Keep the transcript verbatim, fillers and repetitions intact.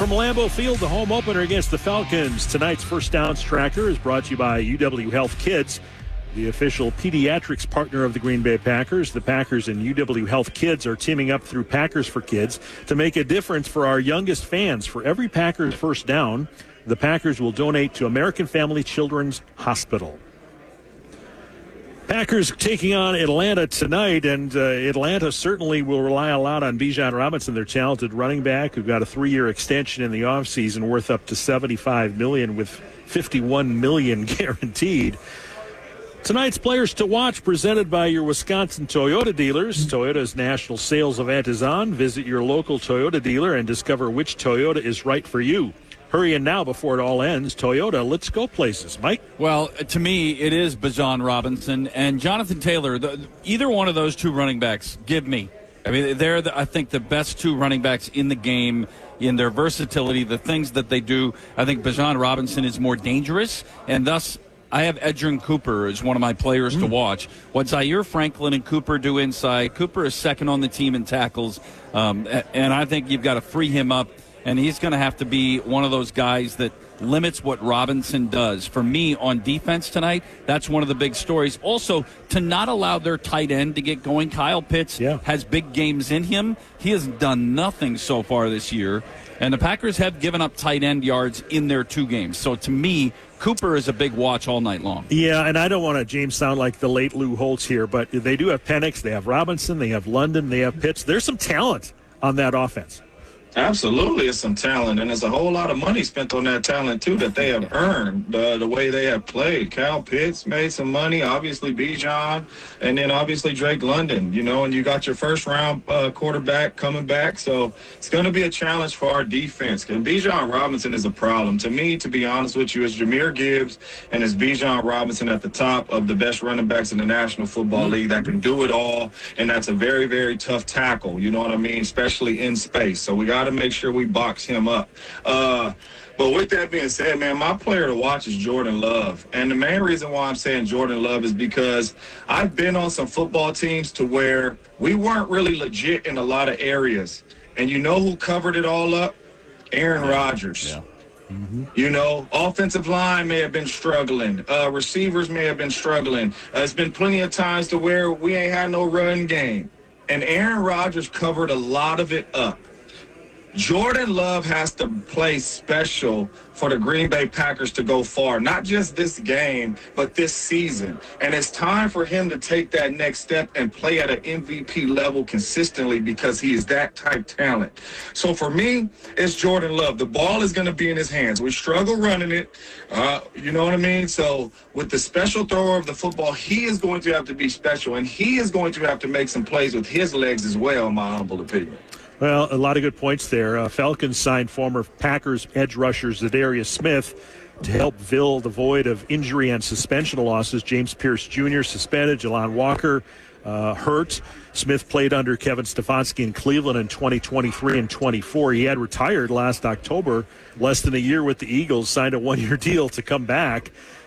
from Lambeau Field, the home opener against the Falcons. Tonight's First Downs Tracker is brought to you by U W Health Kids, the official pediatrics partner of the Green Bay Packers. The Packers and U W Health Kids are teaming up through Packers for Kids to make a difference for our youngest fans. For every Packers first down, the Packers will donate to American Family Children's Hospital. Packers taking on Atlanta tonight, and uh, Atlanta certainly will rely a lot on Bijan Robinson, their talented running back, who got a three-year extension in the offseason worth up to seventy-five million dollars with fifty-one million dollars guaranteed. Tonight's Players to Watch presented by your Wisconsin Toyota dealers. Toyota's national sales event is on. Visit your local Toyota dealer and discover which Toyota is right for you. Hurry in now before it all ends. Toyota, let's go places. Mike? Well, to me, it is Bijan Robinson and Jonathan Taylor. The, either one of those two running backs, give me. I mean, they're, the, I think, the best two running backs in the game in their versatility, the things that they do. I think Bijan Robinson is more dangerous, and thus I have Edgerrin Cooper as one of my players mm. to watch. What Zaire Franklin and Cooper do inside, Cooper is second on the team in tackles, um, and I think you've got to free him up. And he's going to have to be one of those guys that limits what Robinson does. For me, on defense tonight, that's one of the big stories. Also, to not allow their tight end to get going. Kyle Pitts yeah. has big games in him. He has done nothing so far this year. And the Packers have given up tight end yards in their two games. So, to me, Cooper is a big watch all night long. Yeah, and I don't want to, James, sound like the late Lou Holtz here, but they do have Penix, they have Robinson, they have London, they have Pitts. There's some talent on that offense. Absolutely, it's some talent, and there's a whole lot of money spent on that talent, too, that they have earned uh, the way they have played. Kyle Pitts made some money, obviously Bijan, and then obviously Drake London, you know, and you got your first-round uh, quarterback coming back, so it's going to be a challenge for our defense. And Bijan Robinson is a problem. To me, to be honest with you, it's Jahmyr Gibbs and it's Bijan Robinson at the top of the best running backs in the National Football League that can do it all, and that's a very, very tough tackle, you know what I mean, especially in space. So we got to make sure we box him up. Uh, but with that being said, man, my player to watch is Jordan Love. And the main reason why I'm saying Jordan Love is because I've been on some football teams to where we weren't really legit in a lot of areas. And you know who covered it all up? Aaron Rodgers. Yeah. Mm-hmm. You know, offensive line may have been struggling. Uh, receivers may have been struggling. Uh, it's been plenty of times to where we ain't had no run game. And Aaron Rodgers covered a lot of it up. Jordan Love has to play special for the Green Bay Packers to go far, not just this game, but this season. And it's time for him to take that next step and play at an M V P level consistently because he is that type talent. So for me, it's Jordan Love. The ball is going to be in his hands. We struggle running it. Uh, you know what I mean? So with the special thrower of the football, he is going to have to be special, and he is going to have to make some plays with his legs as well, in my humble opinion. Well, a lot of good points there. Uh, Falcons signed former Packers edge rusher Zadarius Smith to help fill the void of injury and suspension losses. James Pierce Junior suspended, Jalon Walker uh, hurt. Smith played under Kevin Stefanski in Cleveland in twenty twenty-three and twenty-four. He had retired last October, less than a year with the Eagles, signed a one-year deal to come back.